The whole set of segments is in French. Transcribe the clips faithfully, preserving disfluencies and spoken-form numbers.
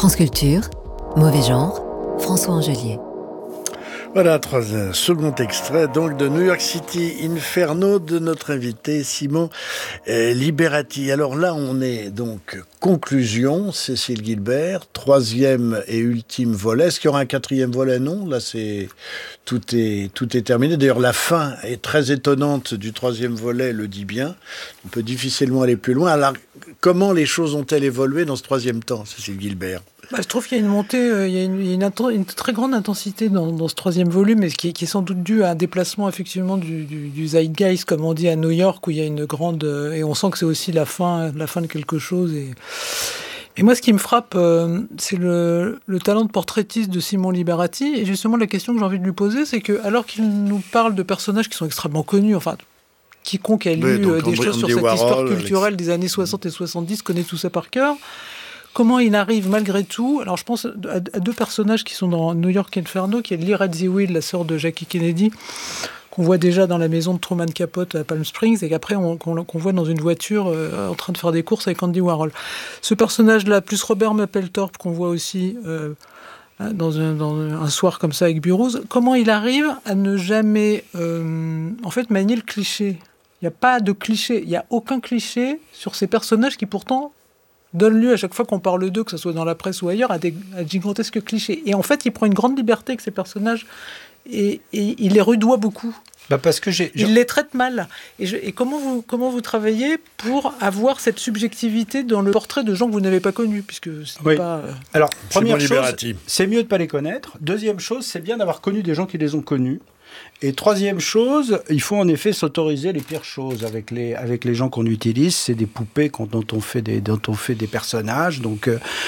France Culture, Mauvais genre, François Angelier. Voilà, troisième, second extrait donc de New York City Inferno de notre invité Simon euh, Liberati. Alors là, on est donc conclusion, Cécile Gilbert, troisième et ultime volet. Est-ce qu'il y aura un quatrième volet? Non, là c'est tout est tout est terminé. D'ailleurs, la fin est très étonnante du troisième volet, le dit bien. On peut difficilement aller plus loin. Alors, comment les choses ont-elles évolué dans ce troisième temps, Cécile Gilbert? Bah, je trouve qu'il y a une montée, euh, il y a une, il y a une, atten- une très grande intensité dans, dans ce troisième volume, et ce qui, est, qui est sans doute dû à un déplacement effectivement du, du, du zeitgeist, comme on dit à New York, où il y a une grande euh, et on sent que c'est aussi la fin, la fin de quelque chose. Et, et moi, ce qui me frappe, euh, c'est le, le talent de portraitiste de Simon Liberati. Et justement, la question que j'ai envie de lui poser, c'est que alors qu'il nous parle de personnages qui sont extrêmement connus, enfin. Quiconque a lu oui, donc, euh, des André, choses sur Andy cette Warhol, histoire culturelle Alex. des années soixante et soixante-dix connaît tout ça par cœur. Comment il arrive malgré tout, alors je pense à, à deux personnages qui sont dans New York Inferno, qui est Lee Radziwill, la sœur de Jackie Kennedy, qu'on voit déjà dans la maison de Truman Capote à Palm Springs, et qu'après on, qu'on, qu'on voit dans une voiture euh, en train de faire des courses avec Andy Warhol. Ce personnage-là, plus Robert Mapplethorpe, qu'on voit aussi euh, dans, un, dans un soir comme ça avec Burroughs, comment il arrive à ne jamais euh, en fait manier le cliché? Il n'y a pas de cliché, il n'y a aucun cliché sur ces personnages qui pourtant donne lieu à chaque fois qu'on parle d'eux, que ce soit dans la presse ou ailleurs, à des, à de gigantesques clichés. Et en fait, il prend une grande liberté avec ces personnages et, et il les rudoie beaucoup. Bah parce que j'ai, il les traite mal. Et, je, et comment, vous, comment vous travaillez pour avoir cette subjectivité dans le portrait de gens que vous n'avez pas connus, puisque c'est oui. pas... Euh... Alors, première chose, Liberati. C'est mieux de ne pas les connaître. Deuxième chose, c'est bien d'avoir connu des gens qui les ont connus. Et troisième chose, il faut en effet s'autoriser les pires choses avec les, avec les gens qu'on utilise. C'est des poupées dont on fait des, dont on fait des personnages. Donc,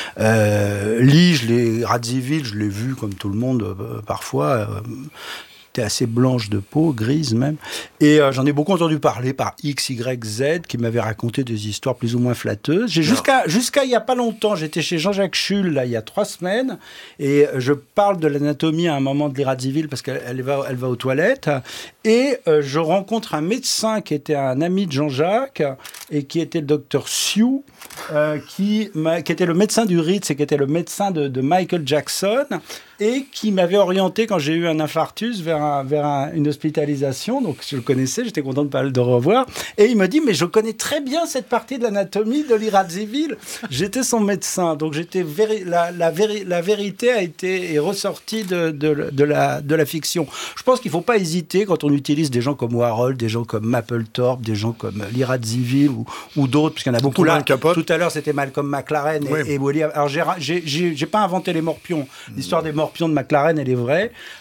euh, Lee, je l'ai, Radziwill, je l'ai vu comme tout le monde euh, parfois. Euh, était assez blanche de peau, grise même. Et euh, j'en ai beaucoup entendu parler par X, Y, Z, qui m'avait raconté des histoires plus ou moins flatteuses. J'ai jusqu'à, jusqu'à il n'y a pas longtemps, j'étais chez Jean-Jacques Schull, là, il y a trois semaines, et je parle de l'anatomie à un moment de Lee Radziwill, parce qu'elle elle va, elle va aux toilettes, et euh, je rencontre un médecin qui était un ami de Jean-Jacques, et qui était le docteur Sioux, euh, qui, qui était le médecin du Ritz, et qui était le médecin de, de Michael Jackson, et qui m'avait orienté quand j'ai eu un infarctus vers, un, vers un, une hospitalisation. Donc je le connaissais, j'étais content de pas le revoir. Et il me dit, mais je connais très bien cette partie de l'anatomie de Lee Radziwill. J'étais son médecin, donc j'étais véri- la, la, véri- la vérité a été est ressortie de, de, de, la, de la fiction. Je pense qu'il ne faut pas hésiter quand on utilise des gens comme Warhol, des gens comme Mapplethorpe, des gens comme Lee Radziwill ou, ou d'autres, puisqu'il y en a beaucoup là. Tout à l'heure, c'était Malcolm McLaren et, oui. et William. Alors j'ai, j'ai, j'ai, j'ai pas inventé les morpions. L'histoire des morpions de McLaren, elle est vraie.